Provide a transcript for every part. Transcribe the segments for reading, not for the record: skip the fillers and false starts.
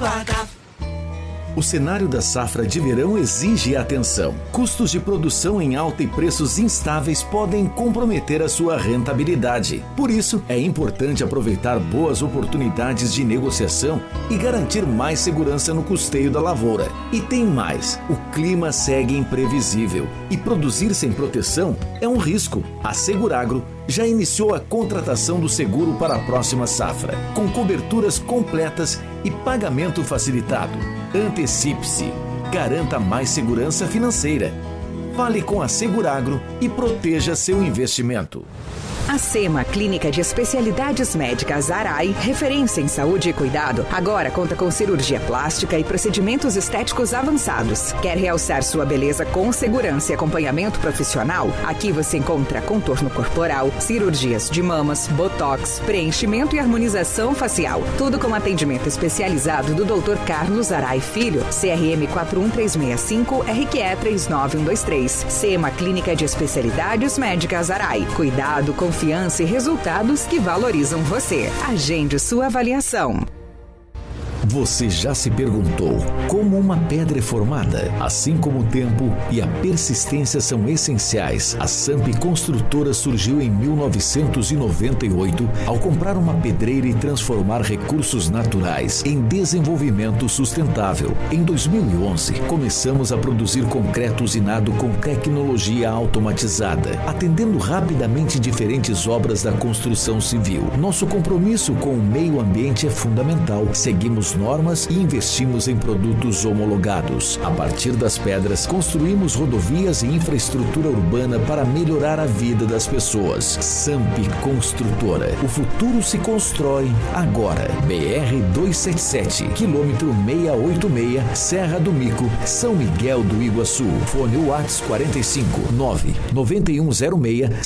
Embrapa. O cenário da safra de verão exige atenção. Custos de produção em alta e preços instáveis podem comprometer a sua rentabilidade. Por isso, é importante aproveitar boas oportunidades de negociação e garantir mais segurança no custeio da lavoura. E tem mais: o clima segue imprevisível e produzir sem proteção é um risco. A Seguragro já iniciou a contratação do seguro para a próxima safra, com coberturas completas e pagamento facilitado. Antecipe-se. Garanta mais segurança financeira. Fale com a Seguragro e proteja seu investimento. A SEMA, Clínica de Especialidades Médicas Arai, referência em saúde e cuidado, agora conta com cirurgia plástica e procedimentos estéticos avançados. Quer realçar sua beleza com segurança e acompanhamento profissional? Aqui você encontra contorno corporal, cirurgias de mamas, botox, preenchimento e harmonização facial. Tudo com atendimento especializado do Dr. Carlos Arai Filho, CRM 41365, RQE 39123. SEMA, Clínica de Especialidades Médicas Arai. Cuidado, confiança e resultados que valorizam você. Agende sua avaliação. Você já se perguntou como uma pedra é formada? Assim como o tempo e a persistência são essenciais, a Samp Construtora surgiu em 1998 ao comprar uma pedreira e transformar recursos naturais em desenvolvimento sustentável. Em 2011, começamos a produzir concreto usinado com tecnologia automatizada, atendendo rapidamente diferentes obras da construção civil. Nosso compromisso com o meio ambiente é fundamental. Seguimos normas e investimos em produtos homologados. A partir das pedras, construímos rodovias e infraestrutura urbana para melhorar a vida das pessoas. Samp Construtora. O futuro se constrói agora. BR-277, quilômetro 686, Serra do Mico, São Miguel do Iguaçu. Fone WhatsApp 45 99106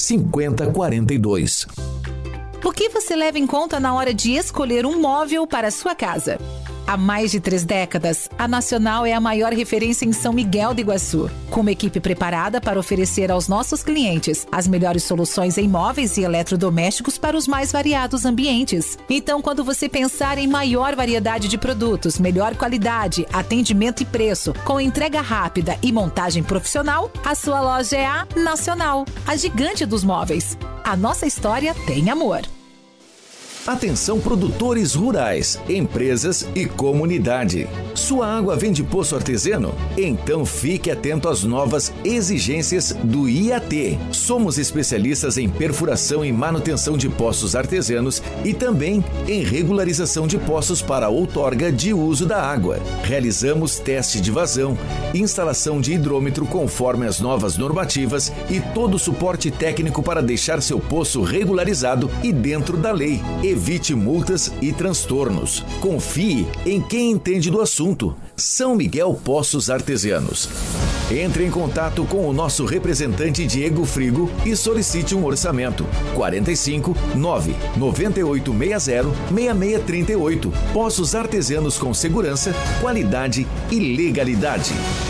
5042. O que você leva em conta na hora de escolher um móvel para a sua casa? Há mais de 3 décadas, a Nacional é a maior referência em São Miguel do Iguaçu, com uma equipe preparada para oferecer aos nossos clientes as melhores soluções em móveis e eletrodomésticos para os mais variados ambientes. Então, quando você pensar em maior variedade de produtos, melhor qualidade, atendimento e preço, com entrega rápida e montagem profissional, a sua loja é a Nacional, a gigante dos móveis. A nossa história tem amor. Atenção, produtores rurais, empresas e comunidade. Sua água vem de poço artesiano? Então fique atento às novas exigências do IAT. Somos especialistas em perfuração e manutenção de poços artesianos e também em regularização de poços para outorga de uso da água. Realizamos teste de vazão, instalação de hidrômetro conforme as novas normativas e todo o suporte técnico para deixar seu poço regularizado e dentro da lei. Evite multas e transtornos. Confie em quem entende do assunto. São Miguel Poços Artesianos. Entre em contato com o nosso representante Diego Frigo e solicite um orçamento. 45 99860 6638. Poços Artesianos com segurança, qualidade e legalidade.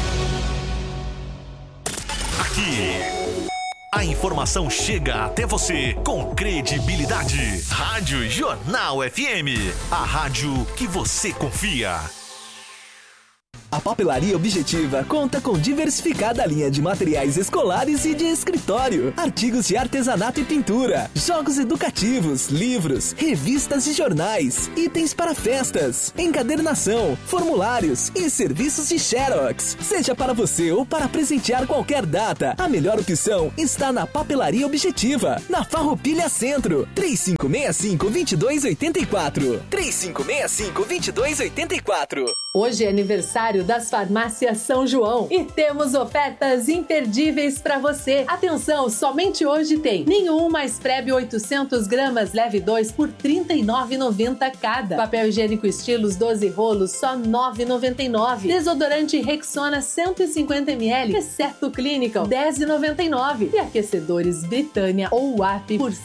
Aqui, a informação chega até você com credibilidade. Rádio Jornal FM, a rádio que você confia. A Papelaria Objetiva conta com diversificada linha de materiais escolares e de escritório, artigos de artesanato e pintura, jogos educativos, livros, revistas e jornais, itens para festas, encadernação, formulários e serviços de Xerox. Seja para você ou para presentear qualquer data, a melhor opção está na Papelaria Objetiva, na Farroupilha Centro, 3565-2284. 3565-2284. Hoje é aniversário das farmácias São João e temos ofertas imperdíveis para você. Atenção, somente hoje tem nenhum mais Prebe 800 gramas, leve 2 por R$ 39,90 cada. Papel higiênico Estilos 12 rolos, só R$ 9,99. Desodorante Rexona 150 ml, exceto Clinical, R$ 10,99. E aquecedores Britânia ou WAP por R$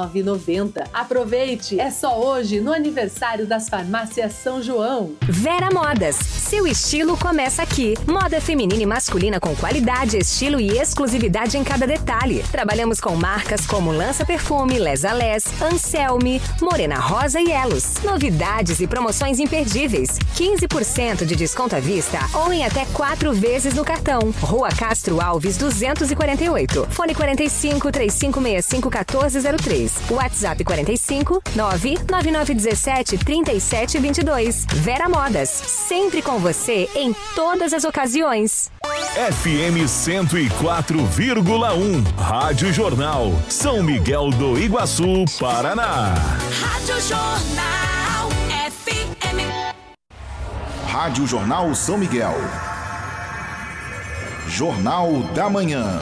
109,90. Aproveite, é só hoje no aniversário das farmácias São João. Vera Modas. Seu estilo começa aqui. Moda feminina e masculina com qualidade, estilo e exclusividade em cada detalhe. Trabalhamos com marcas como Lança Perfume, Les a Les, Anselme, Morena Rosa e Elos. Novidades e promoções imperdíveis. 15% de desconto à vista ou em até 4 vezes no cartão. Rua Castro Alves 248. Fone 45 3565 1403. WhatsApp 45 99917 3722. Vera Modas, sempre com você em todas as ocasiões. FM 104,1. Rádio Jornal, São Miguel do Iguaçu, Paraná. Rádio Jornal FM. Rádio Jornal São Miguel. Jornal da Manhã.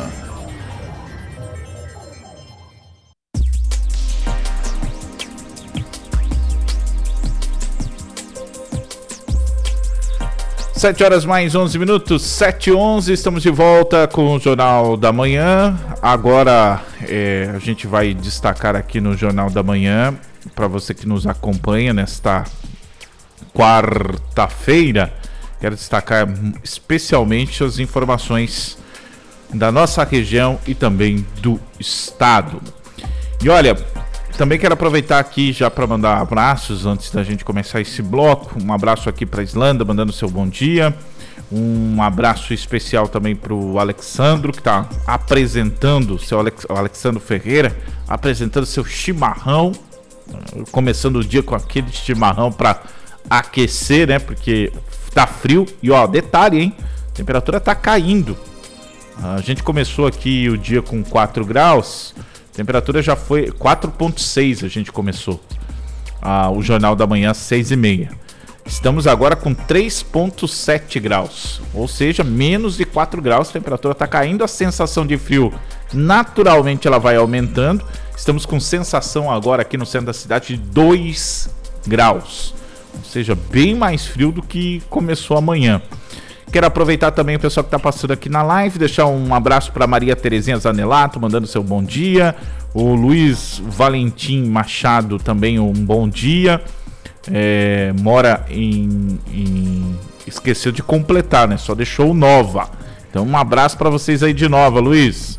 Sete horas mais 11 minutos, 7h11, estamos de volta com o Jornal da Manhã. Agora a gente vai destacar aqui no Jornal da Manhã, para você que nos acompanha nesta quarta-feira, quero destacar especialmente as informações da nossa região e também do estado. E olha, também quero aproveitar aqui já para mandar abraços antes da gente começar esse bloco. Um abraço aqui para a Islândia, mandando seu bom dia. Um abraço especial também para o Alexandro, que está apresentando, o Alexandro Ferreira, apresentando seu chimarrão. Começando o dia com aquele chimarrão para aquecer, né? Porque tá frio. E ó, detalhe, hein? A temperatura tá caindo. A gente começou aqui o dia com 4 graus. A temperatura já foi 4,6, a gente começou o Jornal da Manhã às 6h30. Estamos agora com 3,7 graus, ou seja, menos de 4 graus, a temperatura está caindo, a sensação de frio naturalmente ela vai aumentando. Estamos com sensação agora aqui no centro da cidade de 2 graus, ou seja, bem mais frio do que começou amanhã. Quero aproveitar também o pessoal que está passando aqui na live, deixar um abraço para Maria Terezinha Zanelato, mandando seu bom dia. O Luiz Valentim Machado também um bom dia. Mora esqueceu de completar, né? Só deixou Nova. Então um abraço para vocês aí de Nova, Luiz.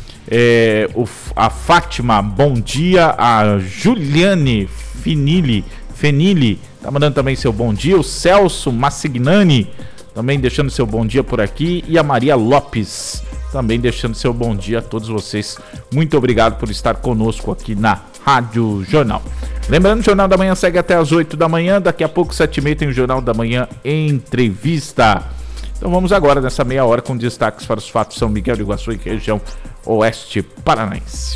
A Fátima, bom dia. A Juliane Fenili tá mandando também seu bom dia. O Celso Massignani também deixando seu bom dia por aqui. E a Maria Lopes também deixando seu bom dia a todos vocês. Muito obrigado por estar conosco aqui na Rádio Jornal. Lembrando, o Jornal da Manhã segue até as 8 da manhã. Daqui a pouco, 7h30, tem o Jornal da Manhã Entrevista. Então vamos agora nessa meia hora com destaques para os fatos São Miguel do Iguaçu e região oeste paranaense.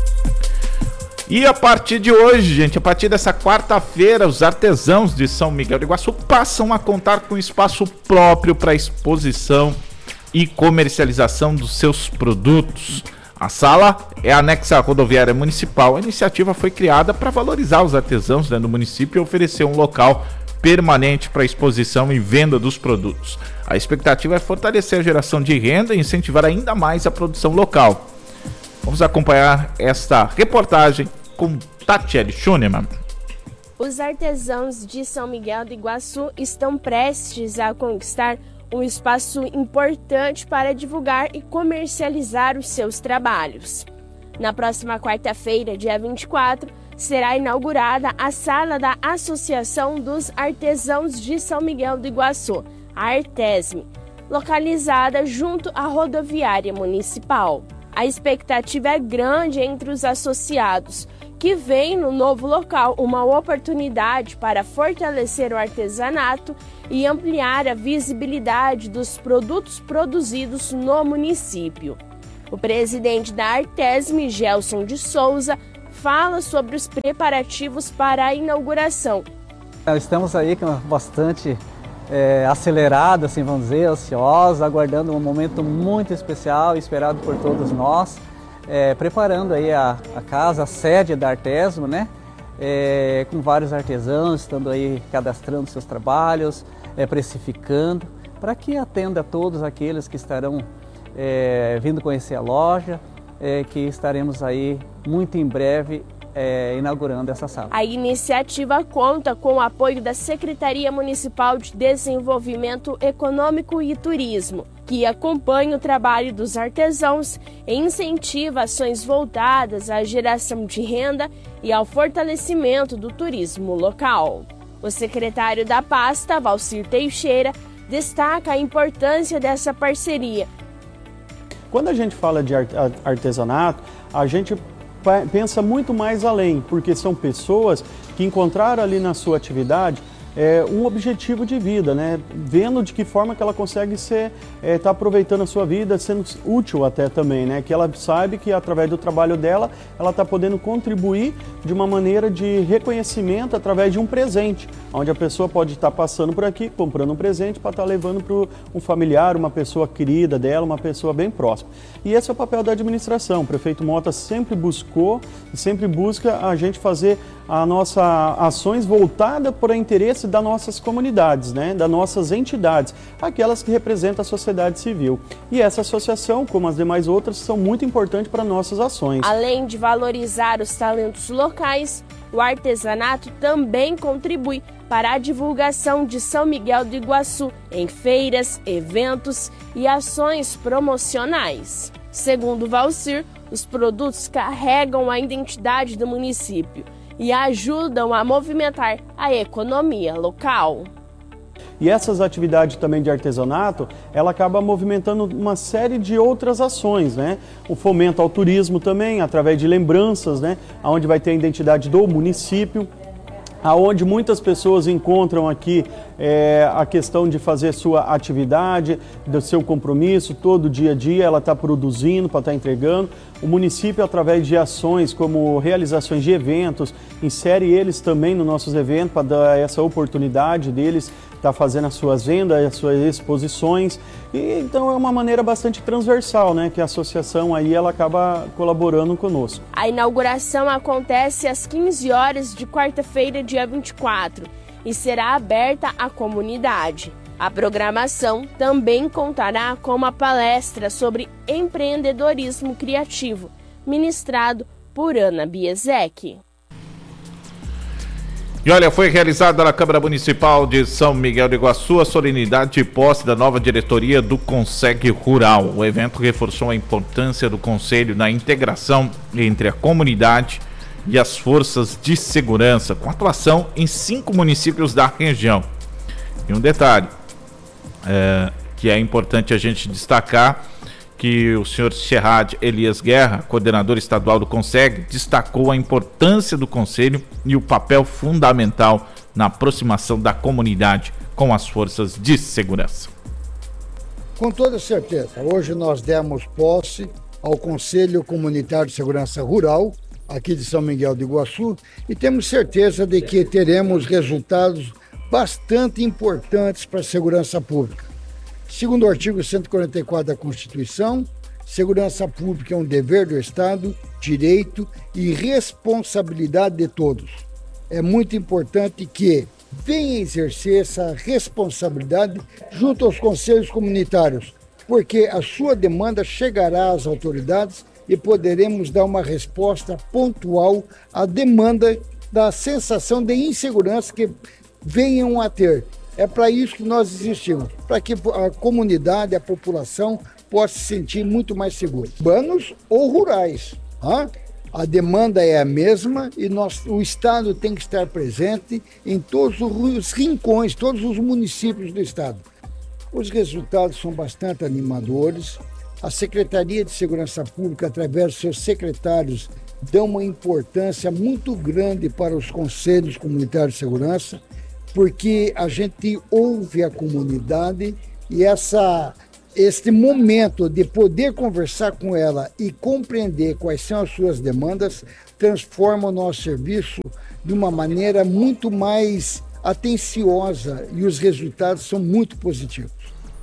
E a partir de hoje, gente, a partir dessa quarta-feira, os artesãos de São Miguel do Iguaçu passam a contar com espaço próprio para exposição e comercialização dos seus produtos. A sala é anexa à rodoviária municipal. A iniciativa foi criada para valorizar os artesãos do município e oferecer um local permanente para exposição e venda dos produtos. A expectativa é fortalecer a geração de renda e incentivar ainda mais a produção local. Vamos acompanhar esta reportagem com Tatiele Schunemann. Os artesãos de São Miguel do Iguaçu estão prestes a conquistar um espaço importante para divulgar e comercializar os seus trabalhos. Na próxima quarta-feira, dia 24, será inaugurada a sala da Associação dos Artesãos de São Miguel do Iguaçu, a Artesme, localizada junto à rodoviária municipal. A expectativa é grande entre os associados, que veem no novo local uma oportunidade para fortalecer o artesanato e ampliar a visibilidade dos produtos produzidos no município. O presidente da Artesme, Gelson de Souza, fala sobre os preparativos para a inauguração. Estamos aí com bastante acelerado, assim vamos dizer, ansiosos, aguardando um momento muito especial, esperado por todos nós, preparando aí a casa, a sede da Artesme, né? Com vários artesãos, estando aí cadastrando seus trabalhos, precificando, para que atenda a todos aqueles que estarão vindo conhecer a loja, que estaremos aí muito em breve inaugurando essa sala. A iniciativa conta com o apoio da Secretaria Municipal de Desenvolvimento Econômico e Turismo, que acompanha o trabalho dos artesãos e incentiva ações voltadas à geração de renda e ao fortalecimento do turismo local. O secretário da pasta, Valcir Teixeira, destaca a importância dessa parceria. Quando a gente fala de artesanato, a gente pensa muito mais além, porque são pessoas que encontraram ali na sua atividade um objetivo de vida, né? Vendo de que forma que ela consegue tá aproveitando a sua vida, sendo útil até também, né? Que ela sabe que através do trabalho dela, ela está podendo contribuir de uma maneira de reconhecimento através de um presente, onde a pessoa pode estar passando por aqui, comprando um presente para estar levando para um familiar, uma pessoa querida dela, uma pessoa bem próxima. E esse é o papel da administração. O prefeito Mota sempre buscou e sempre busca a gente fazer a nossa ações voltadas para o interesse das nossas comunidades, né? Das nossas entidades, aquelas que representam a sociedade civil. E essa associação, como as demais outras, são muito importantes para nossas ações. Além de valorizar os talentos locais, o artesanato também contribui para a divulgação de São Miguel do Iguaçu em feiras, eventos e ações promocionais. Segundo Valcir, os produtos carregam a identidade do município e ajudam a movimentar a economia local. E essas atividades também de artesanato, ela acaba movimentando uma série de outras ações, né? O fomento ao turismo também, através de lembranças, né? Onde vai ter a identidade do município, aonde muitas pessoas encontram aqui a questão de fazer sua atividade, do seu compromisso, todo dia a dia ela está produzindo para estar entregando. O município, através de ações como realizações de eventos, insere eles também nos nossos eventos para dar essa oportunidade deles estar fazendo as suas vendas, as suas exposições. E então é uma maneira bastante transversal, né, que a associação aí ela acaba colaborando conosco. A inauguração acontece às 15 horas de quarta-feira, dia 24, e será aberta à comunidade. A programação também contará com uma palestra sobre empreendedorismo criativo, ministrado por Ana Biesek. E olha, foi realizada na Câmara Municipal de São Miguel do Iguaçu a solenidade de posse da nova diretoria do Conseg Rural. O evento reforçou a importância do Conselho na integração entre a comunidade e as forças de segurança, com atuação em 5 municípios da região. E um detalhe que é importante a gente destacar, que o senhor Sherrad Elias Guerra, coordenador estadual do Conseg, destacou a importância do Conselho e o papel fundamental na aproximação da comunidade com as forças de segurança. Com toda certeza, hoje nós demos posse ao Conselho Comunitário de Segurança Rural, aqui de São Miguel do Iguaçu, e temos certeza de que teremos resultados bastante importantes para a segurança pública. Segundo o artigo 144 da Constituição, segurança pública é um dever do Estado, direito e responsabilidade de todos. É muito importante que venha exercer essa responsabilidade junto aos conselhos comunitários, porque a sua demanda chegará às autoridades e poderemos dar uma resposta pontual à demanda da sensação de insegurança que venham a ter. É para isso que nós existimos, para que a comunidade, a população possa se sentir muito mais segura. Urbanos ou rurais, a demanda é a mesma e o Estado tem que estar presente em todos os rincões, todos os municípios do Estado. Os resultados são bastante animadores. A Secretaria de Segurança Pública, através dos seus secretários, dão uma importância muito grande para os conselhos comunitários de segurança, porque a gente ouve a comunidade e este momento de poder conversar com ela e compreender quais são as suas demandas transforma o nosso serviço de uma maneira muito mais atenciosa e os resultados são muito positivos.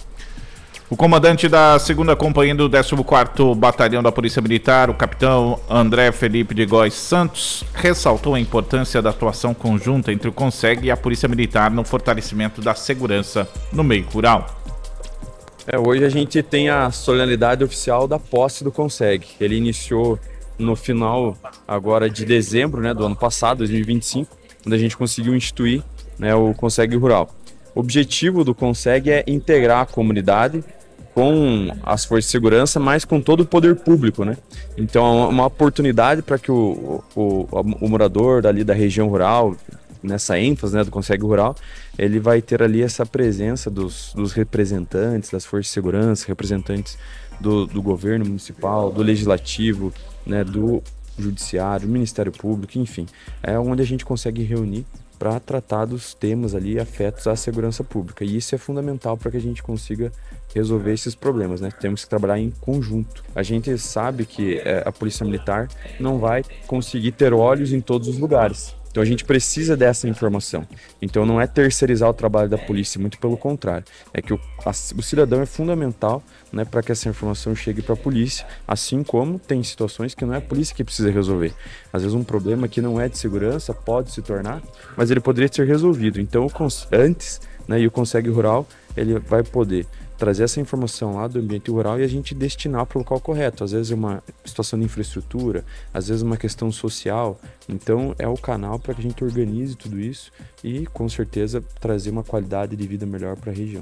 O comandante da 2ª Companhia do 14º Batalhão da Polícia Militar, o capitão André Felipe de Góes Santos, ressaltou a importância da atuação conjunta entre o Conseg e a Polícia Militar no fortalecimento da segurança no meio rural. Hoje a gente tem a solenidade oficial da posse do Conseg. Ele iniciou no final agora de dezembro, né, do ano passado, 2025, onde a gente conseguiu instituir, né, o Conseg Rural. O objetivo do Conseg é integrar a comunidade com as forças de segurança, mas com todo o poder público, né? Então é uma oportunidade para que o morador dali da região rural, nessa ênfase, né, do Conseg Rural, ele vai ter ali essa presença dos representantes das forças de segurança, representantes do governo municipal, do legislativo, né, do judiciário, do Ministério Público, enfim. É onde a gente consegue reunir para tratar dos temas ali afetos à segurança pública. E isso é fundamental para que a gente consiga resolver esses problemas, né? Temos que trabalhar em conjunto. A gente sabe que a Polícia Militar não vai conseguir ter olhos em todos os lugares. Então a gente precisa dessa informação. Então não é terceirizar o trabalho da polícia, muito pelo contrário. É que o cidadão é fundamental, né, para que essa informação chegue para a polícia, assim como tem situações que não é a polícia que precisa resolver. Às vezes um problema que não é de segurança pode se tornar, mas ele poderia ser resolvido. Então antes, né, e o Conseg Rural, ele vai poder trazer essa informação lá do ambiente rural e a gente destinar para o local correto. Às vezes é uma situação de infraestrutura, às vezes uma questão social. Então é o canal para que a gente organize tudo isso e com certeza trazer uma qualidade de vida melhor para a região.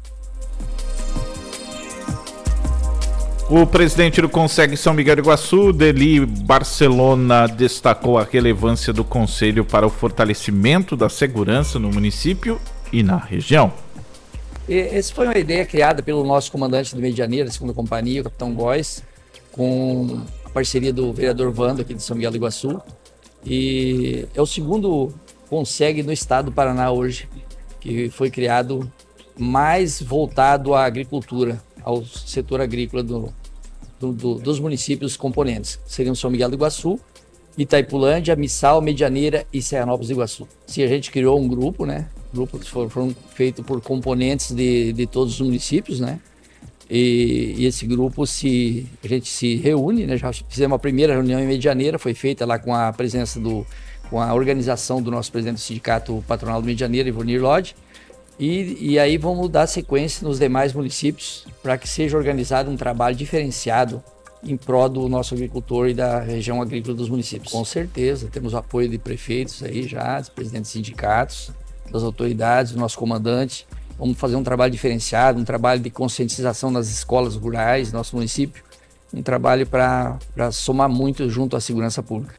O presidente do Conseg São Miguel do Iguaçu, Deli Barcelona, destacou a relevância do Conselho para o fortalecimento da segurança no município e na região. Essa foi uma ideia criada pelo nosso comandante de Medianeira, da 2ª Companhia, o Capitão Góes, com a parceria do vereador Vando, aqui de São Miguel do Iguaçu. E é o segundo Conseg no estado do Paraná hoje, que foi criado mais voltado à agricultura, ao setor agrícola dos municípios componentes. Seriam São Miguel do Iguaçu, Itaipulândia, Missal, Medianeira e Serranópolis do Iguaçu. Se a gente criou um grupo, né? Grupos foram feitos por componentes de todos os municípios, né? E esse grupo a gente se reúne, né? Já fizemos a primeira reunião em Medianeira, foi feita lá com a presença com a organização do nosso presidente do Sindicato Patronal do Medianeira, Ivonir Lodge. E aí vamos dar sequência nos demais municípios para que seja organizado um trabalho diferenciado em prol do nosso agricultor e da região agrícola dos municípios. Com certeza, temos o apoio de prefeitos aí já, dos presidentes de sindicatos, das autoridades, do nosso comandante. Vamos fazer um trabalho diferenciado, um trabalho de conscientização nas escolas rurais do nosso município, um trabalho para somar muito junto à segurança pública.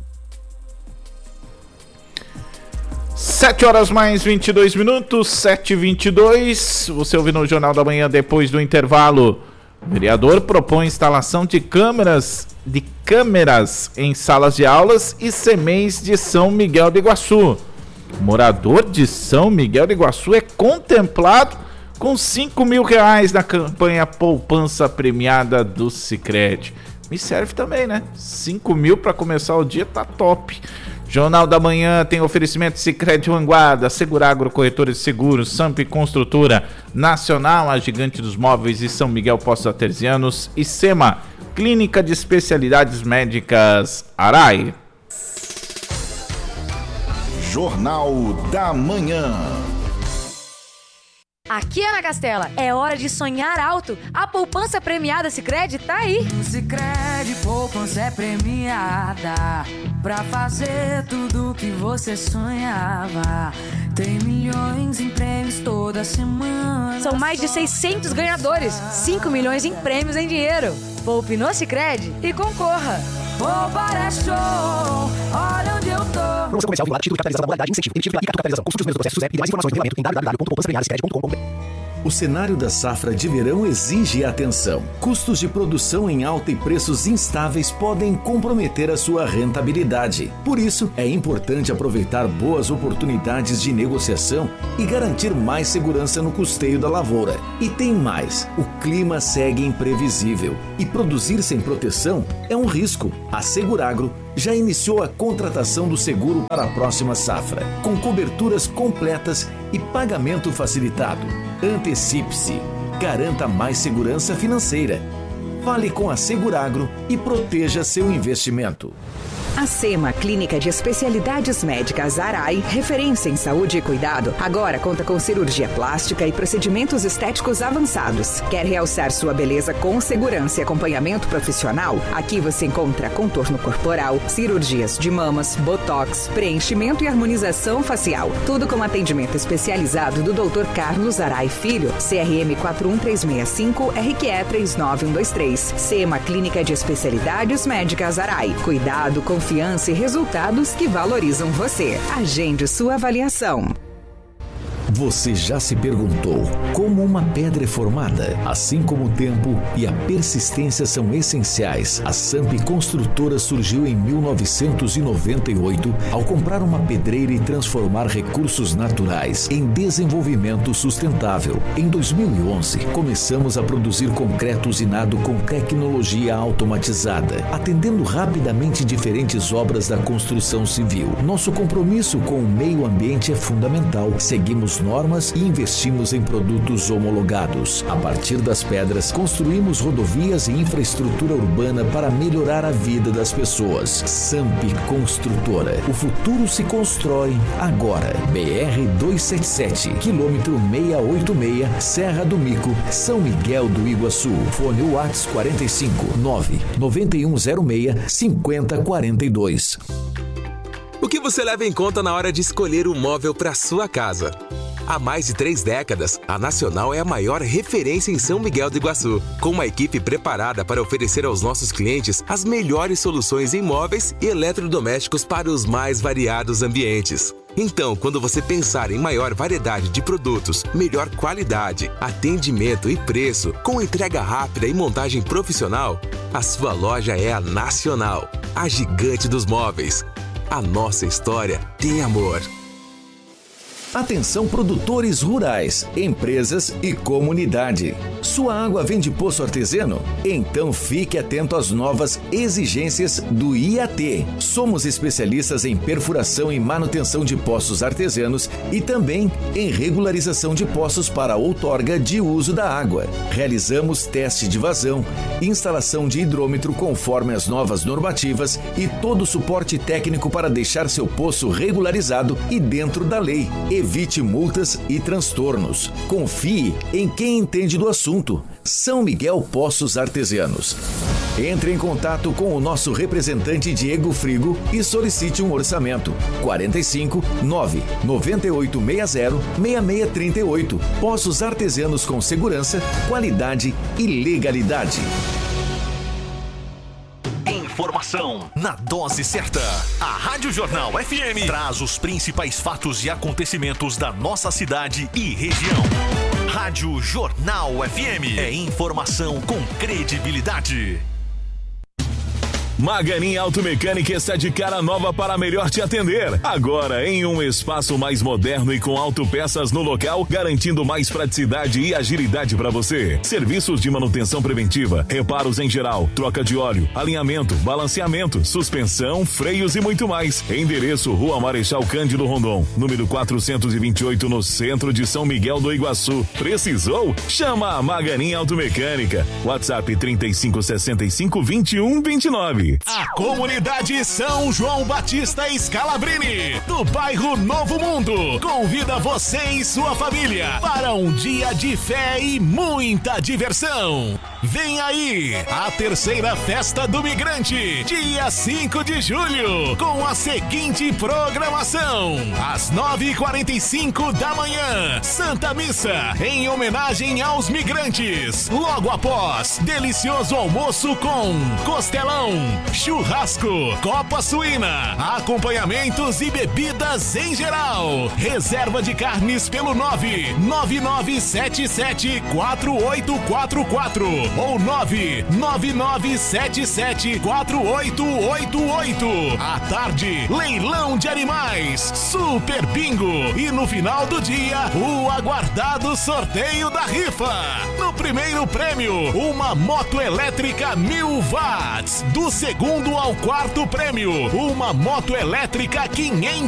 7h mais 22 minutos, 7h22. Você ouviu no Jornal da Manhã depois do intervalo. O vereador propõe instalação de câmeras em salas de aulas e CMEs de São Miguel do Iguaçu. O morador de São Miguel do Iguaçu é contemplado com R$5 mil na campanha Poupança Premiada do Sicredi. Me serve também, né? 5 mil para começar o dia tá top. Jornal da Manhã tem oferecimento Sicredi Vanguarda, Seguragro Corretora de Seguros, Samp Construtora Nacional, a Gigante dos Móveis e São Miguel Poços Artesianos e SEMA, Clínica de Especialidades Médicas Arai. Jornal da Manhã. Aqui, Ana Castela, é hora de sonhar alto. A poupança premiada Sicredi tá aí. Sicredi poupança é premiada pra fazer tudo que você sonhava. Tem milhões em prêmios toda semana. São mais de 600 ganhadores, 5 milhões em prêmios em dinheiro. Poupe no Sicredi e concorra. Poupar é show, olha onde eu tô. Promoção comercial vinculada, título de capitalização da modalidade, incentivo, emitido pela capitalização. Consulte os meios do processo SUSEP e mais informações no regulamento em www.poupançapremiadasicredi.com.br. O cenário da safra de verão exige atenção. Custos de produção em alta e preços instáveis podem comprometer a sua rentabilidade. Por isso, é importante aproveitar boas oportunidades de negociação e garantir mais segurança no custeio da lavoura. E tem mais, o clima segue imprevisível e produzir sem proteção é um risco. A Seguragro já iniciou a contratação do seguro para a próxima safra, com coberturas completas e pagamento facilitado. Antecipe-se, garanta mais segurança financeira. Fale com a Seguragro e proteja seu investimento. A SEMA, Clínica de Especialidades Médicas Arai, referência em saúde e cuidado, agora conta com cirurgia plástica e procedimentos estéticos avançados. Quer realçar sua beleza com segurança e acompanhamento profissional? Aqui você encontra contorno corporal, cirurgias de mamas, botox, preenchimento e harmonização facial. Tudo com atendimento especializado do Dr. Carlos Arai Filho, CRM 41365, RQE 39123. SEMA, Clínica de Especialidades Médicas Arai. Cuidado, confiança e resultados que valorizam você. Agende sua avaliação. Você já se perguntou como uma pedra é formada? Assim como o tempo e a persistência são essenciais, a Samp Construtora surgiu em 1998 ao comprar uma pedreira e transformar recursos naturais em desenvolvimento sustentável. Em 2011, começamos a produzir concreto usinado com tecnologia automatizada, atendendo rapidamente diferentes obras da construção civil. Nosso compromisso com o meio ambiente é fundamental. Seguimos normas e investimos em produtos homologados. A partir das pedras, construímos rodovias e infraestrutura urbana para melhorar a vida das pessoas. Samp Construtora. O futuro se constrói agora. BR-277, quilômetro 686, Serra do Mico, São Miguel do Iguaçu. Fone WhatsApp 45 99106 5042. O que você leva em conta na hora de escolher um móvel para sua casa? Há mais de 3 décadas, a Nacional é a maior referência em São Miguel do Iguaçu, com uma equipe preparada para oferecer aos nossos clientes as melhores soluções em móveis e eletrodomésticos para os mais variados ambientes. Então, quando você pensar em maior variedade de produtos, melhor qualidade, atendimento e preço, com entrega rápida e montagem profissional, a sua loja é a Nacional, a gigante dos móveis. A nossa história tem amor. Atenção produtores rurais, empresas e comunidade. Sua água vem de poço artesiano? Então fique atento às novas exigências do IAT. Somos especialistas em perfuração e manutenção de poços artesianos e também em regularização de poços para outorga de uso da água. Realizamos teste de vazão, instalação de hidrômetro conforme as novas normativas e todo o suporte técnico para deixar seu poço regularizado e dentro da lei. Evite multas e transtornos. Confie em quem entende do assunto. São Miguel Poços Artesianos. Entre em contato com o nosso representante Diego Frigo e solicite um orçamento. 45 9 9860 6638. Poços artesianos com segurança, qualidade e legalidade. Informação na dose certa. A Rádio Jornal FM traz os principais fatos e acontecimentos da nossa cidade e região. Rádio Jornal FM. É informação com credibilidade. Maganin Automecânica está de cara nova para melhor te atender. Agora em um espaço mais moderno e com autopeças no local, garantindo mais praticidade e agilidade para você. Serviços de manutenção preventiva, reparos em geral, troca de óleo, alinhamento, balanceamento, suspensão, freios e muito mais. Endereço: Rua Marechal Cândido Rondon, número 428, no centro de São Miguel do Iguaçu. Precisou? Chama a Maganin Automecânica. WhatsApp 3565-2129. A comunidade São João Batista Scalabrini, do bairro Novo Mundo, convida você e sua família para um dia de fé e muita diversão. Vem aí a terceira festa do migrante, dia 5 de julho, com a seguinte programação: às 9h45 da manhã, Santa Missa em homenagem aos migrantes. Logo após, delicioso almoço com costelão, churrasco, copa suína, acompanhamentos e bebidas em geral. Reserva de carnes pelo 999774844 ou 999774888. À tarde, leilão de animais, super bingo e no final do dia, o aguardado sorteio da rifa. No primeiro prêmio, uma moto elétrica 1000 watts. Do segundo ao quarto prêmio, uma moto elétrica 500